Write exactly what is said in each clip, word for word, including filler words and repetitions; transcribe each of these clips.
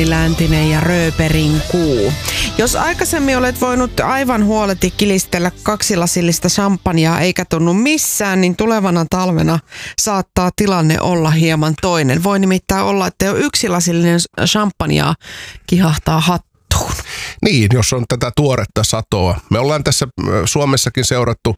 läntinen ja rööperin kuu. Jos aikaisemmin olet voinut aivan huoleti kilistellä kaksilasillista champagnea eikä tunnu missään, niin tulevana talvena saattaa tilanne olla hieman toinen. Voi nimittäin olla, että jo yksilasillinen champagnea kihahtaa hattuun. Niin, jos on tätä tuoretta satoa. Me ollaan tässä Suomessakin seurattu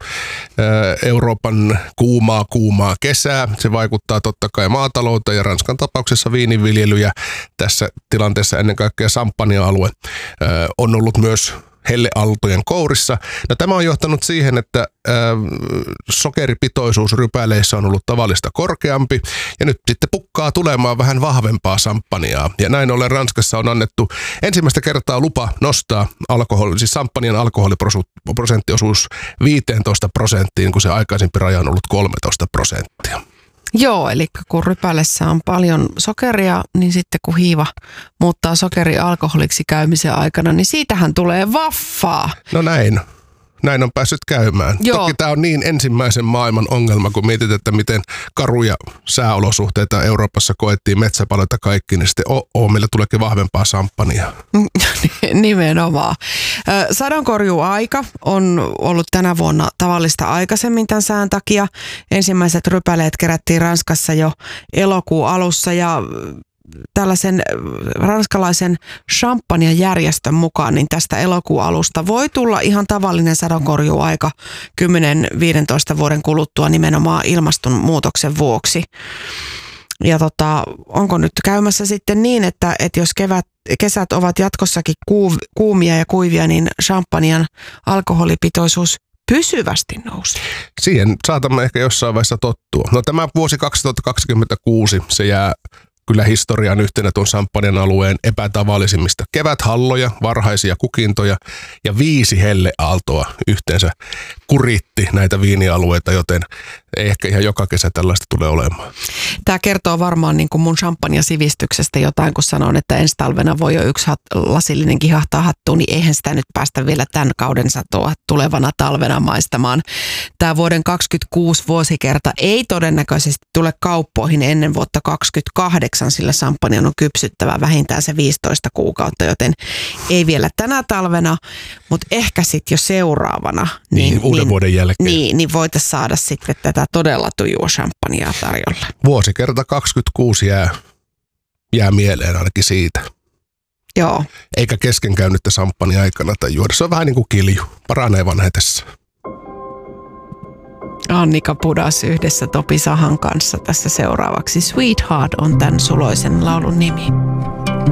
Euroopan kuumaa kuumaa kesää. Se vaikuttaa totta kai maatalouteen ja Ranskan tapauksessa viininviljelyjä. Tässä tilanteessa ennen kaikkea champagne-alue on ollut myös helleaaltojen kourissa. No, tämä on johtanut siihen, että äh, sokeripitoisuus rypäleissä on ollut tavallista korkeampi ja nyt sitten pukkaa tulemaan vähän vahvempaa champagnea. Ja näin ollen Ranskassa on annettu ensimmäistä kertaa lupa nostaa alkoholi, siis champagnen alkoholiprosenttiosuus viisitoista prosenttiin, kun se aikaisempi raja on ollut kolmetoista prosenttia. Joo, eli kun rypälessä on paljon sokeria, niin sitten kun hiiva muuttaa sokeri alkoholiksi käymisen aikana, niin siitähän tulee vaffaa. No näin. Näin on päässyt käymään. Joo. Toki tämä on niin ensimmäisen maailman ongelma, kun mietit, että miten karuja sääolosuhteita Euroopassa koettiin, metsäpaloita kaikki, niin sitten oh, oh, meillä tuleekin vahvempaa champagnea. Nimenomaan. Sadonkorjuaika on ollut tänä vuonna tavallista aikaisemmin tämän sään takia. Ensimmäiset rypäleet kerättiin Ranskassa jo elokuun alussa ja tällaisen ranskalaisen champagne-järjestön mukaan, niin tästä elokuun alusta voi tulla ihan tavallinen sadonkorjuaika kymmenen viisitoista vuoden kuluttua nimenomaan ilmastonmuutoksen vuoksi. Ja tota, onko nyt käymässä sitten niin, että, että jos kevät, kesät ovat jatkossakin kuuv, kuumia ja kuivia, niin champagnen alkoholipitoisuus pysyvästi nousi? Siihen saatamme ehkä jossain vaiheessa tottua. No, tämä vuosi kaksituhattakaksikymmentäkuusi, se jää kyllä historian yhtenä tuon champagnen alueen epätavallisimmista. Keväthalloja, varhaisia kukintoja ja viisi helleaaltoa yhteensä kuritti näitä viinialueita, joten ehkä ihan joka kesä tällaista tulee olemaan. Tämä kertoo varmaan niin kuin mun champagne-sivistyksestä jotain, kun sanon, että ensi talvena voi jo yksi lasillinen kihahtaa hattuun, niin eihän sitä nyt päästä vielä tämän kauden satoa tulevana talvena maistamaan. Tämä vuoden kaksikymmentäkuusi vuosikerta ei todennäköisesti tule kauppoihin ennen vuotta kaksikymmentäkahdeksan, sillä champagnen on kypsyttävä vähintään se viisitoista kuukautta, joten ei vielä tänä talvena, mutta ehkä sitten jo seuraavana. Niin, niin uuden niin, vuoden jälkeen. Niin, niin voitaisiin saada sitten tätä todella tujua champagnea tarjolla. Vuosikerta kaksikymmentäkuusi jää, jää mieleen ainakin siitä. Joo. Eikä kesken käynyttä champagnea aikana tai juoda. Se on vähän niin kuin kilju. Paranee vanhetessa. Annika Pudas yhdessä Topi Sahan kanssa tässä seuraavaksi. Sweetheart on tämän suloisen laulun nimi.